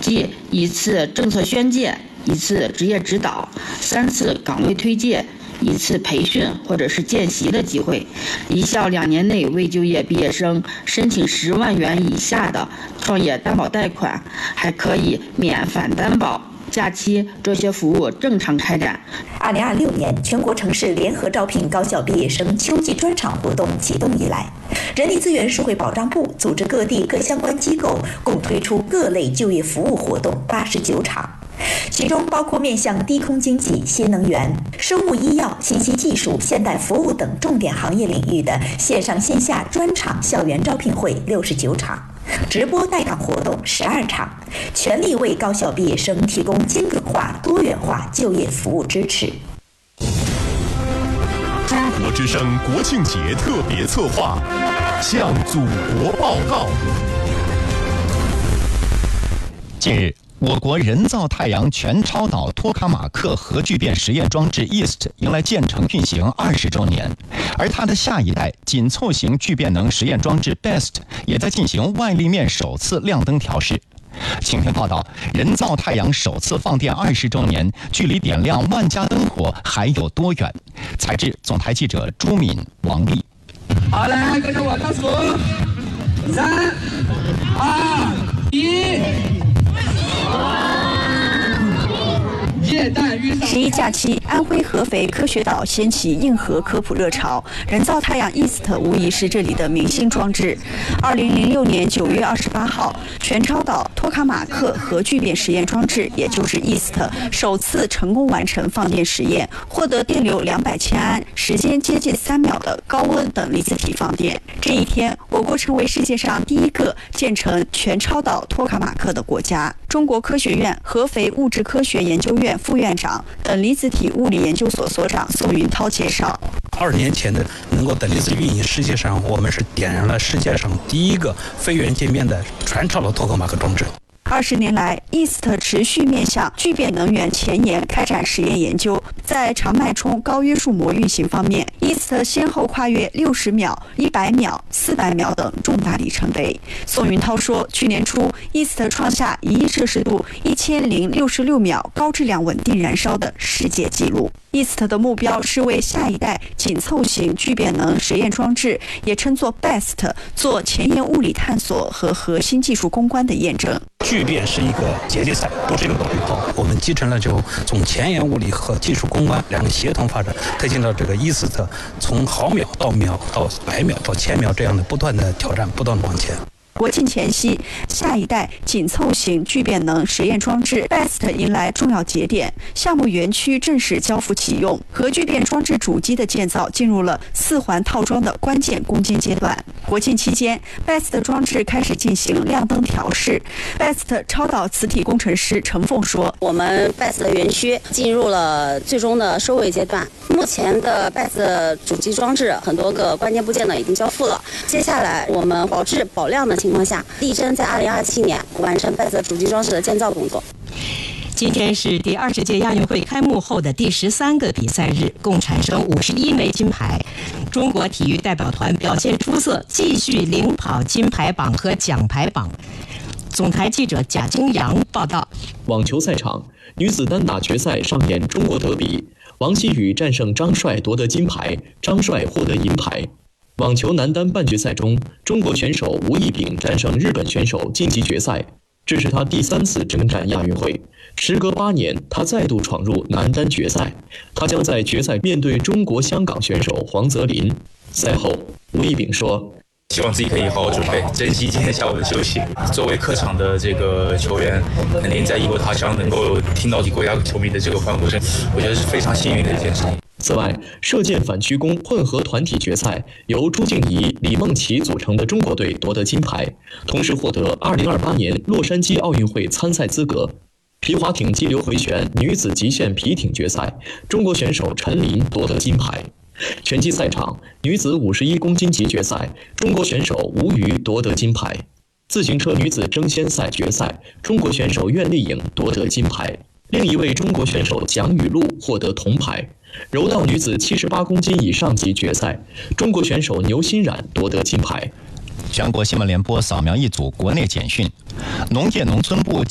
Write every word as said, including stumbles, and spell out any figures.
即一次政策宣介、一次职业指导、三次岗位推介、一次培训或者是见习的机会。一校两年内未就业毕业生申请十万元以下的创业担保贷款，还可以免反担保。假期这些服务正常开展。 二零二六年，全国城市联合招聘高校毕业生秋季专场活动启动以来，人力资源社会保障部组织各地各相关机构共推出各类就业服务活动八十九场，其中包括面向低空经济、新能源、生物医药、信息技术、现代服务等重点行业领域的线上线下专场校园招聘会六十九场，直播带岗活动十二场，全力为高校毕业生提供精准化、多元化就业服务支持。 中国之声国庆节特别策划，向祖国报告。 近日，我国人造太阳全超导托卡马克核聚变实验装置 E A S T 迎来建成运行二十周年，而它的下一代紧凑型聚变能实验装置 B E S T 也在进行外立面首次亮灯调试。请听报道，人造太阳首次放电二十周年，距离点亮万家灯火还有多远？采制总台记者朱敏、王丽。 好，来，跟着我倒数，三、二、一。 十一假期，安徽合肥科学岛掀起硬核科普热潮，人造太阳 E A S T 无疑是这里的明星装置。二零零六年九月二十八号，全超导托卡马克核聚变实验装置，也就是 E A S T 首次成功完成放电实验，获得电流两百千安、时间接近三秒的高温等离子体放电。这一天，我国成为世界上第一个建成全超导托卡马克的国家。中国科学院合肥物质科学研究院副院长、等离子体物理研究所所长宋云涛介绍， 二十年前的能够等离子运营，世界上我们是点燃了世界上第一个非源界面的全超导托卡马克装置。 二十年来 ，E A S T 持续面向聚变能源前沿开展实验研究。在长脉冲高约束膜运行方面 ，E A S T 先后跨越六十秒、一百秒、四百秒等重大里程碑。宋云涛说，去年初 ，E A S T 创下一亿摄氏度一千零六十六秒高质量稳定燃烧的世界纪录。E A S T 的目标是为下一代紧凑型聚变能实验装置，也称作 B E S T， 做前沿物理探索和核心技术攻关的验证。 聚变是一个接力赛，不是一个短跑。我们继承了就从前沿物理和技术攻关两个协同发展，推进了这个 E A S T 从毫秒到秒到百秒到千秒这样的不断的挑战，不断的往前。 国庆前夕，下一代紧凑型聚变能实验装置 B E S T 迎来重要节点，项目园区正式交付启用，核聚变装置主机的建造进入了四环套装的关键攻坚阶段。国庆期间 ，B E S T 装置开始进行亮灯调试。B E S T 超导磁体工程师陈凤说：“ 我们 B E S T 的园区进入了最终的收尾阶段，目前的 B E S T 主机装置很多个关键部件呢已经交付了，接下来我们保质保量的情况下，力争在二零二七年完成 B E S T 主机装置的建造工作。” 今天是第二十届亚运会开幕后的第十三个比赛日，共产生五十一枚金牌。中国体育代表团表现出色，继续领跑金牌榜和奖牌榜。总台记者贾金阳报道。 网球赛场，女子单打决赛上演中国德比，王希雨战胜张帅夺得金牌，张帅获得银牌。网球男单半决赛中，中国选手吴亦丙战胜日本选手晋级决赛，这是他第三次征战亚运会。时隔八年，他再度闯入男单决赛，他将在决赛面对中国香港选手黄泽林。赛后，吴亦丙说：“ 希望自己可以好好准备，珍惜今天下午的休息。作为客场的这个球员，肯定在异国他乡能够听到国家球迷的这个欢呼声，我觉得是非常幸运的一件事情。” 此外，射箭反曲弓混合团体决赛由朱静怡、李梦琪组成的中国队夺得金牌，同时获得二零二八年洛杉矶奥运会参赛资格。皮划艇激流回旋女子极限皮艇决赛，中国选手陈琳夺得金牌。拳击赛场，女子五十一公斤级决赛，中国选手吴瑜夺得金牌。自行车女子争先赛决赛，中国选手苑丽颖夺得金牌，另一位中国选手蒋雨露获得铜牌。柔道女子七十八公斤以上级决赛，中国选手牛欣冉夺得金牌。 全国新闻联播扫描一组国内简讯，农业农村部